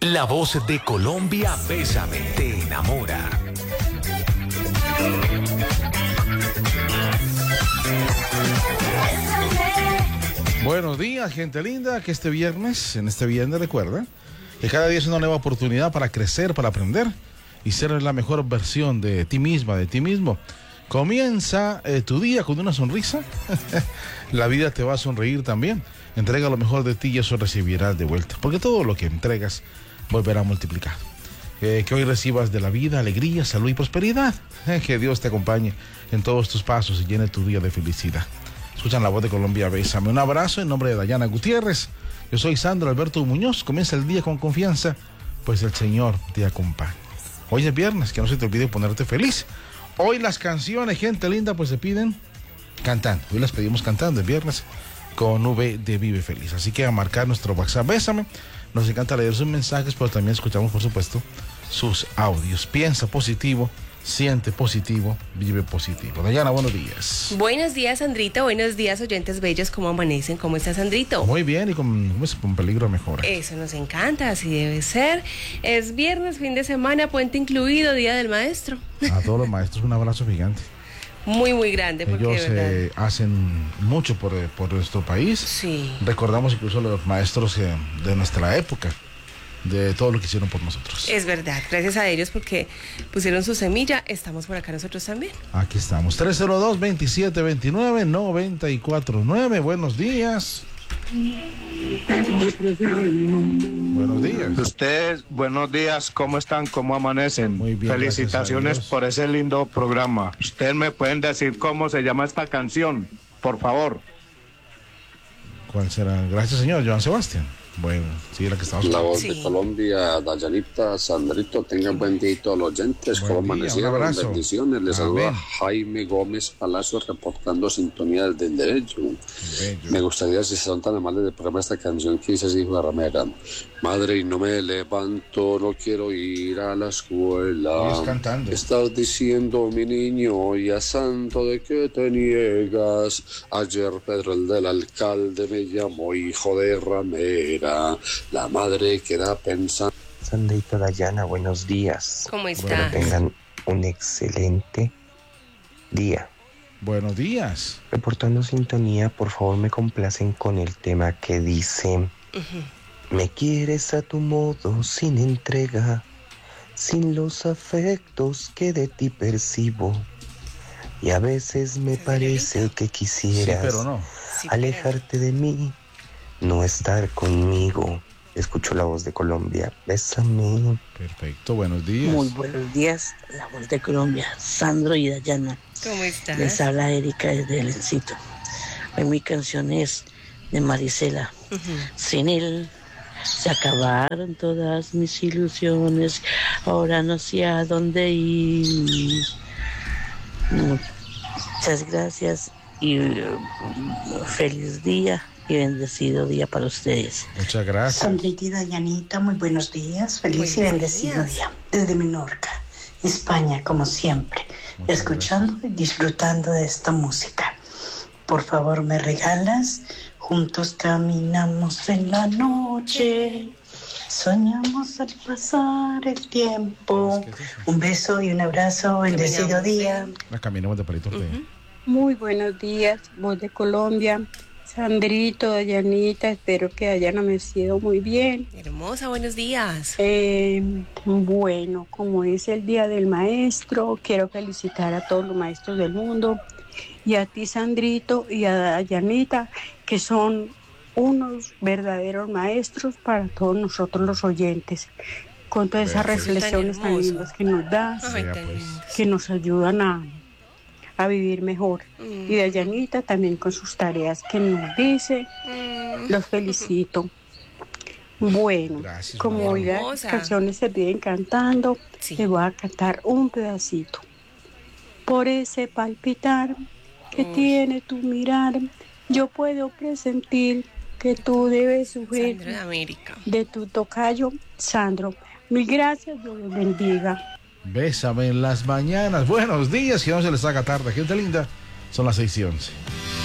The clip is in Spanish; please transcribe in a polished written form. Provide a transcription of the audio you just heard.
La voz de Colombia, Bésame, te enamora. Buenos días, gente linda, que en este viernes recuerda que cada día es una nueva oportunidad para crecer, para aprender y ser la mejor versión de ti misma, de ti mismo. Comienza tu día con una sonrisa. La vida te va a sonreír también. Entrega lo mejor de ti y eso recibirás de vuelta, porque todo lo que entregas volverá multiplicado. Que hoy recibas de la vida alegría, salud y prosperidad. Que Dios te acompañe en todos tus pasos y llene tu día de felicidad. Escuchan la voz de Colombia, Bésame. Un abrazo en nombre de Dayana Gutiérrez. Yo soy Sandro Alberto Muñoz. Comienza el día con confianza, pues el Señor te acompaña. Hoy es viernes, que no se te olvide ponerte feliz. Hoy las canciones, gente linda, pues se piden cantando. Hoy las pedimos cantando el viernes con V de Vive Feliz. Así que a marcar nuestro WhatsApp, Bésame. Nos encanta leer sus mensajes, pero también escuchamos, por supuesto, sus audios. Piensa positivo, siente positivo, vive positivo. Dayana, buenos días. Buenos días, Sandrito. Buenos días, oyentes bellos. ¿Cómo amanecen? ¿Cómo está, Sandrito? Muy bien y con peligro de mejora. Eso nos encanta, así debe ser. Es viernes, fin de semana, puente incluido, Día del Maestro. A todos los maestros un abrazo gigante. Muy, muy grande. Porque ellos hacen mucho por nuestro país. Sí. Recordamos incluso los maestros de nuestra época, de todo lo que hicieron por nosotros. Es verdad, gracias a ellos porque pusieron su semilla. Estamos por acá nosotros también. Aquí estamos, 302-2729-949. Buenos días. Buenos días. Ustedes, buenos días, ¿cómo están? ¿Cómo amanecen? Muy bien. Felicitaciones por ese lindo programa. ¿Ustedes me pueden decir cómo se llama esta canción? Por favor. ¿Cuál será? Gracias, señor Joan Sebastián. Bueno, sí, la que estamos. La voz de Colombia, Dayanita, Sandrito, tengan buen día y todos los oyentes. Buen ¿Cómo día, amanecieron? un abrazo. Bendiciones. Les Amén. saluda Jaime Gómez Palacio reportando sintonía del derecho. Bello. Me gustaría, si son tan amables, de programar esta canción que dice así, hijo de ramera. Madre, y no me levanto, no quiero ir a la escuela. Sigues cantando. Estás diciendo, mi niño, ya santo, ¿de qué te niegas? Ayer Pedro, el del alcalde, me llamó hijo de ramera. La madre queda pensando. Sandrito, Dayana, buenos días. ¿Cómo Que está? tengan un excelente día. Buenos días. Reportando sintonía, por favor me complacen con el tema que dice: me quieres a tu modo, sin entrega, sin los afectos que de ti percibo. Y a veces me parece que Sí, quisieras pero no. Sí, alejarte de mí, no estar conmigo. Escucho la voz de Colombia. Bésame. Perfecto, buenos días. Muy buenos días, la voz de Colombia, Sandro y Dayana. ¿Cómo estás? Les habla Erika desde el Encito. Hoy mi canción es de Marisela. Sin él se acabaron todas mis ilusiones. Ahora no sé a dónde ir. Muchas gracias y feliz día y bendecido día para ustedes. Muchas gracias. Sandrita y Dayanita, muy buenos días. Feliz y Buenos bendecido días. día. Desde Menorca, España, como siempre. Muchas Escuchando y disfrutando de esta música. Por favor, me regalas. Juntos caminamos en la noche. Soñamos al pasar el tiempo. ¿Qué es eso? Un beso y un abrazo. Bendecido Caminamos, día. La caminamos de palitos de... Muy buenos días, voz de Colombia, Sandrito, Dayanita, espero que hayan amanecido muy bien. Hermosa, buenos días. Bueno, como es el Día del Maestro, quiero felicitar a todos los maestros del mundo y a ti, Sandrito, y a Dayanita, que son unos verdaderos maestros para todos nosotros los oyentes, con todas esas Perfecto. reflexiones tan Tan lindas que nos das, Ay, Vea, tan pues. lindos. que nos ayudan a vivir mejor. Y Dayanita también con sus tareas que nos dice, los felicito. Bueno, Gracias, como amor. hoy las Hermosa. canciones se piden cantando, Sí. le voy a cantar un pedacito. Por ese palpitar que tiene tu mirar, yo puedo presentir que tú debes sufrir Sandro de América. de tu tocayo, Sandro. Mil gracias, Dios los bendiga. Bésame en las mañanas. Buenos días, que no se les haga tarde. Gente linda, son las 6:11.